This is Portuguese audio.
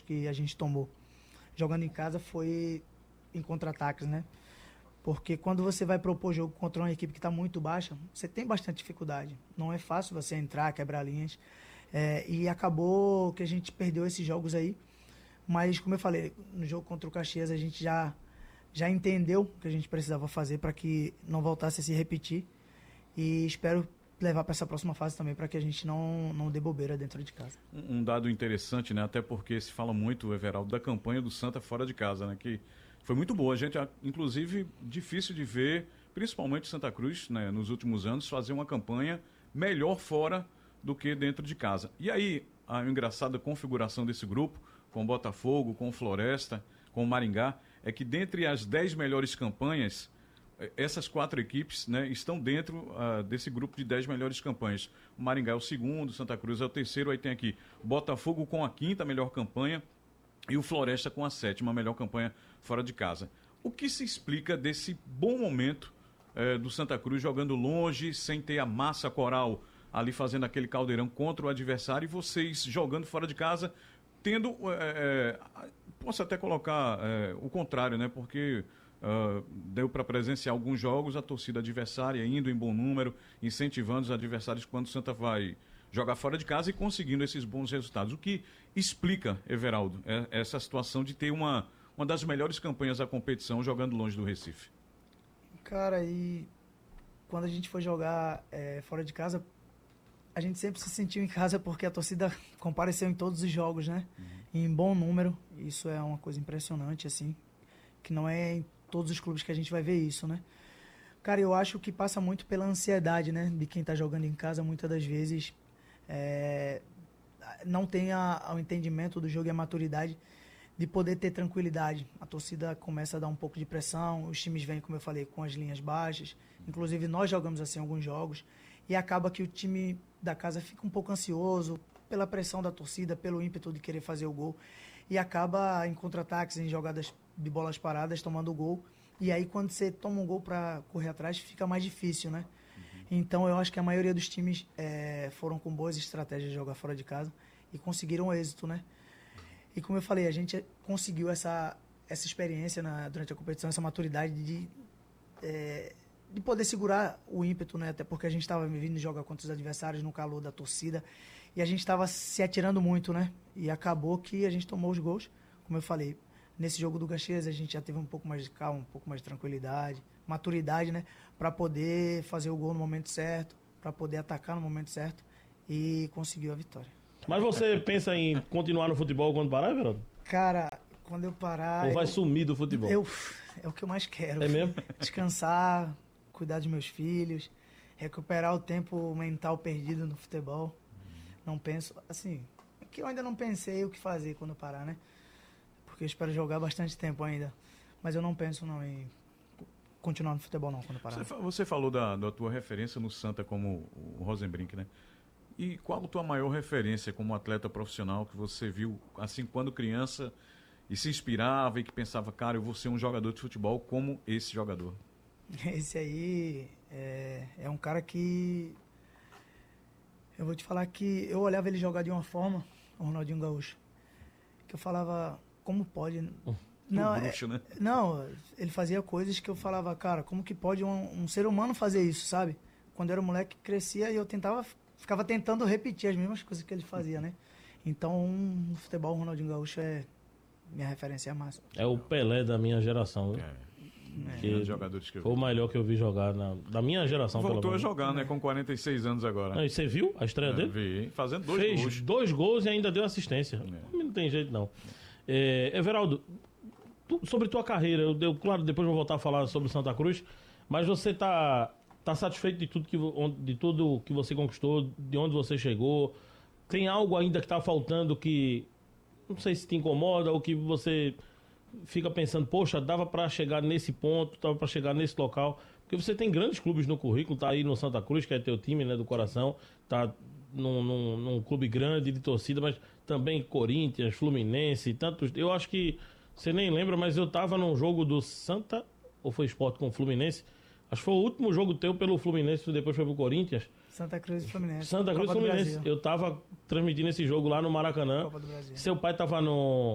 que a gente tomou jogando em casa foi em contra-ataques, né? Porque quando você vai propor jogo contra uma equipe que está muito baixa, você tem bastante dificuldade. Não é fácil você entrar, quebrar linhas. E acabou que a gente perdeu esses jogos aí. Mas, como eu falei, no jogo contra o Caxias a gente já entendeu o que a gente precisava fazer para que não voltasse a se repetir. E espero levar para essa próxima fase também, para que a gente não dê bobeira dentro de casa. Um dado interessante, né? Até porque se fala muito, Everaldo, da campanha do Santa fora de casa, né? Que foi muito boa. A gente, inclusive, difícil de ver, principalmente Santa Cruz, né, nos últimos anos, fazer uma campanha melhor fora do que dentro de casa. E aí, a engraçada configuração desse grupo, com o Botafogo, com o Floresta, com o Maringá, é que dentre as 10 melhores campanhas, essas 4 equipes, né, estão dentro desse grupo de 10 melhores campanhas. O Maringá é o segundo, Santa Cruz é o terceiro, aí tem aqui Botafogo com a 5ª melhor campanha e o Floresta com a 7ª melhor campanha fora de casa. O que se explica desse bom momento do Santa Cruz jogando longe, sem ter a massa coral ali fazendo aquele caldeirão contra o adversário e vocês jogando fora de casa, tendo, posso até colocar o contrário, né? Porque deu para presenciar alguns jogos, a torcida adversária indo em bom número, incentivando os adversários quando o Santa vai jogar fora de casa e conseguindo esses bons resultados. O que explica, Everaldo, essa situação de ter uma das melhores campanhas da competição jogando longe do Recife? Cara, e quando a gente foi jogar fora de casa, a gente sempre se sentiu em casa porque a torcida compareceu em todos os jogos, né? Em bom número. Isso é uma coisa impressionante, assim, que não é em todos os clubes que a gente vai ver isso, né? Cara, eu acho que passa muito pela ansiedade, né? De quem tá jogando em casa, muitas das vezes não tem o entendimento do jogo e a maturidade de poder ter tranquilidade. A torcida começa a dar um pouco de pressão, os times vêm, como eu falei, com as linhas baixas. Inclusive, nós jogamos assim alguns jogos. E acaba que o time da casa fica um pouco ansioso pela pressão da torcida, pelo ímpeto de querer fazer o gol. E acaba em contra-ataques, em jogadas de bolas paradas, tomando o gol. E aí, quando você toma um gol para correr atrás, fica mais difícil, né? Então, eu acho que a maioria dos times foram com boas estratégias de jogar fora de casa e conseguiram êxito, né? E como eu falei, a gente conseguiu essa experiência durante a competição, essa maturidade de poder segurar o ímpeto, né? Até porque a gente estava vindo jogar contra os adversários no calor da torcida e a gente estava se atirando muito, né? E acabou que a gente tomou os gols, como eu falei. Nesse jogo do Caxias a gente já teve um pouco mais de calma, um pouco mais de tranquilidade, maturidade, né? Para poder fazer o gol no momento certo, para poder atacar no momento certo e conseguiu a vitória. Mas você pensa em continuar no futebol quando parar, Everaldo? Cara, quando eu parar... Ou vai sumir do futebol? É o que eu mais quero. É mesmo? Descansar, cuidar dos meus filhos, recuperar o tempo mental perdido no futebol. Não penso... Assim, é que eu ainda não pensei o que fazer quando parar, né? Porque eu espero jogar bastante tempo ainda. Mas eu não penso não em continuar no futebol não quando parar. Você falou da tua referência no Santa como o Rosenbrink, né? E qual a tua maior referência como atleta profissional que você viu, assim, quando criança e se inspirava e que pensava, cara, eu vou ser um jogador de futebol como esse jogador? Esse aí é um cara que... Eu vou te falar que eu olhava ele jogar de uma forma, o Ronaldinho Gaúcho, que eu falava, como pode... Não, bruxo, né? Não, ele fazia coisas que eu falava, cara, como que pode um ser humano fazer isso, sabe? Quando eu era moleque, crescia e eu ficava tentando repetir as mesmas coisas que ele fazia, né? Então, no futebol, o Ronaldinho Gaúcho é minha referência máxima. É o Pelé da minha geração, viu? Jogadores que eu vi. Foi o melhor que eu vi jogar da minha geração. Voltou a jogar, né? Com 46 anos agora. Não, e você viu a estreia dele? Vi, fazendo 2 Fez gols. 2 gols e ainda deu assistência. Não tem jeito, não. Everaldo, sobre tua carreira, claro, depois eu vou voltar a falar sobre o Santa Cruz, mas você tá satisfeito de tudo que você conquistou, de onde você chegou? Tem algo ainda que tá faltando que não sei se te incomoda ou que você fica pensando, poxa, dava para chegar nesse ponto, dava para chegar nesse local? Porque você tem grandes clubes no currículo, tá aí no Santa Cruz, que é teu time, né, do coração, tá num clube grande de torcida, mas também Corinthians, Fluminense, tantos. Eu acho que você nem lembra, mas eu tava num jogo do Santa, ou foi Sport com o Fluminense? Acho que foi o último jogo teu pelo Fluminense, depois foi pro Corinthians. Santa Cruz e Fluminense. Santa Cruz e Fluminense. Eu tava transmitindo esse jogo lá no Maracanã. Copa do Brasil. Seu pai tava no